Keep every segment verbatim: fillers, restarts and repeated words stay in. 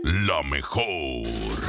La mejor.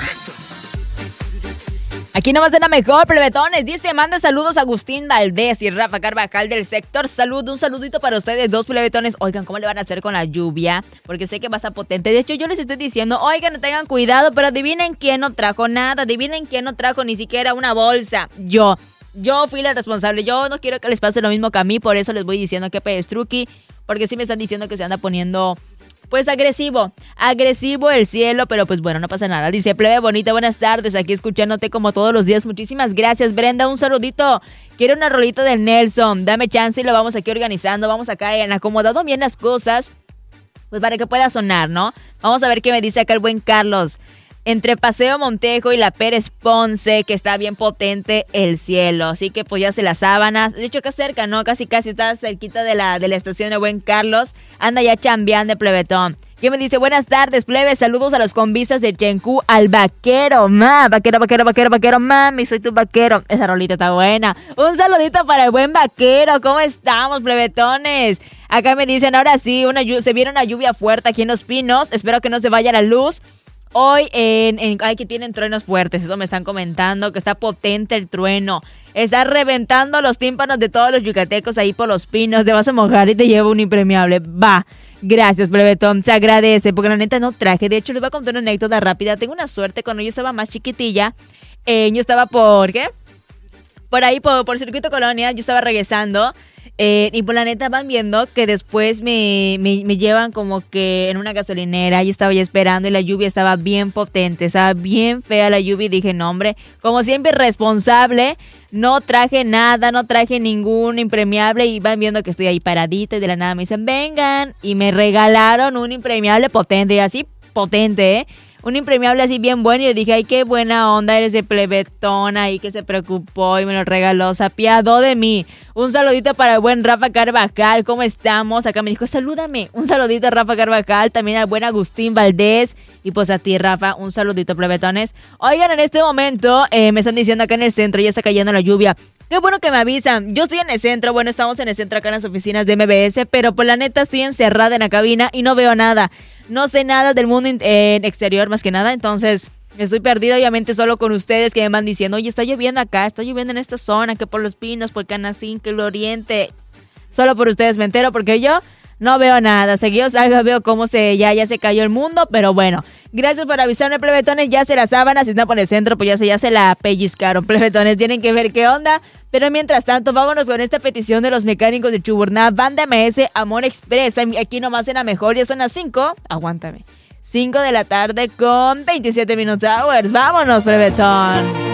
Aquí nomás de la mejor, plebetones. Dice, manda saludos a Agustín Valdés y Rafa Carvajal del sector Salud. Un saludito para ustedes dos, plebetones. Oigan, ¿cómo le van a hacer con la lluvia? Porque sé que va a estar potente. De hecho, yo les estoy diciendo, oigan, tengan cuidado, pero adivinen quién no trajo nada. Adivinen quién no trajo ni siquiera una bolsa. Yo. Yo fui la responsable. Yo no quiero que les pase lo mismo que a mí. Por eso les voy diciendo que pedestruqui. Porque sí me están diciendo que se anda poniendo... Pues agresivo, agresivo el cielo, pero pues bueno, no pasa nada. Dice, plebe bonita, buenas tardes, aquí escuchándote como todos los días. Muchísimas gracias, Brenda, un saludito. Quiero una rolita del Nelson, dame chance y lo vamos aquí organizando. Vamos acá en acomodado bien las cosas, pues para que pueda sonar, ¿no? Vamos a ver qué me dice acá el buen Carlos. Entre Paseo Montejo y la Pérez Ponce, que está bien potente el cielo. Así que pues ya se las sábanas. De hecho, acá cerca, ¿no? Casi casi está cerquita de la, de la estación de buen Carlos. Anda ya chambeando de plebetón. ¿Quién me dice? Buenas tardes, plebe. Saludos a los convistas de Chencú al vaquero. Ma, vaquero, vaquero, vaquero, vaquero. Mami, soy tu vaquero. Esa rolita está buena. Un saludito para el buen vaquero. ¿Cómo estamos, plebetones? Acá me dicen, ahora sí, una, se viene una lluvia fuerte aquí en Los Pinos. Espero que no se vaya la luz. Hoy en, en ay, que tienen truenos fuertes, eso me están comentando, que está potente el trueno. Está reventando los tímpanos de todos los yucatecos ahí por Los Pinos. Te vas a mojar y te llevo un impremiable. Va, gracias, plebetón, se agradece, porque la neta no traje. De hecho, les voy a contar una anécdota rápida. Tengo una suerte, cuando yo estaba más chiquitilla, eh, yo estaba por, ¿qué? Por ahí, por, por Circuito Colonia, yo estaba regresando. Eh, y por la neta van viendo que después me, me, me llevan como que en una gasolinera. Yo estaba ya esperando y la lluvia estaba bien potente, estaba bien fea la lluvia y dije, no hombre, como siempre responsable, no traje nada, no traje ningún impermeable y van viendo que estoy ahí paradita y de la nada me dicen, vengan, y me regalaron un impermeable potente y así potente, ¿eh? Un impermeable así bien bueno y yo dije, ay, qué buena onda, eres de plebetón ahí que se preocupó y me lo regaló, se apiadó de mí. Un saludito para el buen Rafa Carvajal, ¿cómo estamos? Acá me dijo, salúdame. Un saludito a Rafa Carvajal, también al buen Agustín Valdés y pues a ti, Rafa, un saludito, plebetones. Oigan, en este momento eh, me están diciendo acá en el centro, ya está cayendo la lluvia. Qué bueno que me avisan. Yo estoy en el centro, bueno, estamos en el centro acá en las oficinas de M B S, pero por la neta estoy encerrada en la cabina y no veo nada. No sé nada del mundo in- eh, exterior más que nada, entonces estoy perdida obviamente solo con ustedes que me van diciendo, oye, está lloviendo acá, está lloviendo en esta zona, que por Los Pinos, por Canacín, que el Oriente. Solo por ustedes me entero porque yo no veo nada. Seguido salgo, veo cómo se ya, ya se cayó el mundo, pero bueno. Gracias por avisarme, plebetones. Ya se la sábana, si están por el centro, pues ya se, ya se la pellizcaron, plebetones. Tienen que ver qué onda. Pero mientras tanto, vámonos con esta petición de los mecánicos de Chuburná. Banda M S, Amor Express. Aquí nomás en la mejor. Ya son las cinco. Aguántame. cinco de la tarde con veintisiete minutos hours. Vámonos, plebetón.